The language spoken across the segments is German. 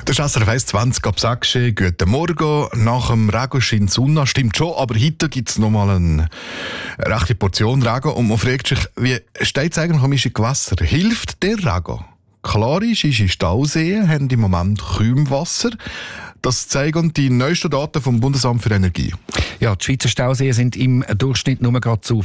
Das ist SRF 1 20 ab 6. Guten Morgen. Nach dem Regen scheint die Sonne. Stimmt schon, aber heute gibt es nochmal eine rechte Portion Regen. Und man fragt sich, wie steht es eigentlich um die Gewässer? Hilft der Regen? Klare, schiefe Stauseen haben im Moment kaum Wasser. Das zeigen die neuesten Daten vom Bundesamt für Energie. Ja, die Schweizer Stauseen sind im Durchschnitt nur gerade zu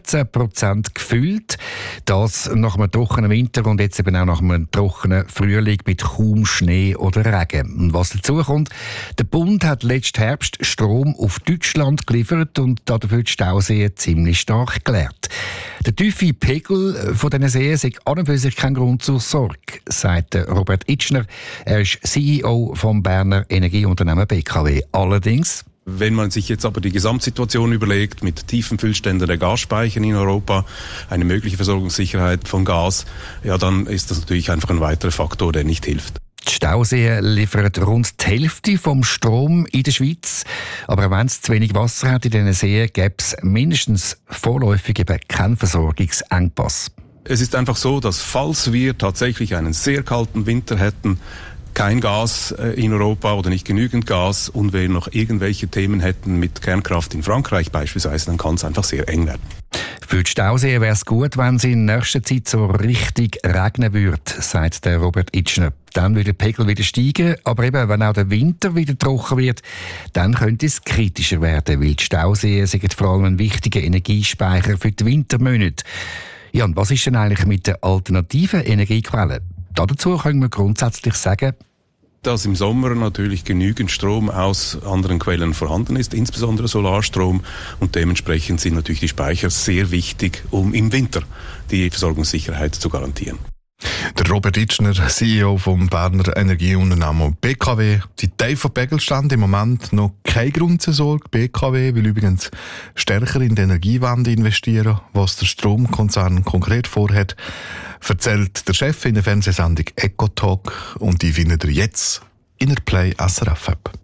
14% gefüllt. Das nach einem trockenen Winter und jetzt eben auch nach einem trockenen Frühling mit kaum Schnee oder Regen. Und was dazu kommt, der Bund hat letzten Herbst Strom auf Deutschland geliefert und dafür die Stauseen ziemlich stark geleert. Der tiefe Pegel von diesen Seen ist an und für sich kein Grund zur Sorge, sagt Robert Itschner. Er ist CEO vom Berner Energieunternehmen BKW. Allerdings, wenn man sich jetzt aber die Gesamtsituation überlegt, mit tiefen Füllständen der Gasspeicher in Europa, eine mögliche Versorgungssicherheit von Gas, ja, dann ist das natürlich einfach ein weiterer Faktor, der nicht hilft. Die Stauseen liefern rund die Hälfte vom Strom in der Schweiz. Aber wenn es zu wenig Wasser hat in diesen Seen, gäbe es mindestens vorläufig eben keinen Versorgungsengpass. Es ist einfach so, dass falls wir tatsächlich einen sehr kalten Winter hätten, kein Gas in Europa oder nicht genügend Gas und wir noch irgendwelche Themen hätten mit Kernkraft in Frankreich beispielsweise, dann kann es einfach sehr eng werden. Für die Stauseen wäre es gut, wenn es in nächster Zeit so richtig regnen würde, sagt der Robert Itschner. Dann würde der Pegel wieder steigen, aber eben, wenn auch der Winter wieder trocken wird, dann könnte es kritischer werden, weil die Stauseen sind vor allem ein wichtiger Energiespeicher für die Wintermonate. Ja, und was ist denn eigentlich mit den alternativen Energiequellen? Dazu können wir grundsätzlich sagen, dass im Sommer natürlich genügend Strom aus anderen Quellen vorhanden ist, insbesondere Solarstrom. Und dementsprechend sind natürlich die Speicher sehr wichtig, um im Winter die Versorgungssicherheit zu garantieren. Der Robert Itschner, CEO vom Berner Energieunternehmen BKW. Die tiefen Pegelstände im Moment noch kein Grund zur Sorge. BKW will übrigens stärker in die Energiewende investieren, was der Stromkonzern konkret vorhat, erzählt der Chef in der Fernsehsendung Ecotalk und die findet ihr jetzt in der Play SRF App.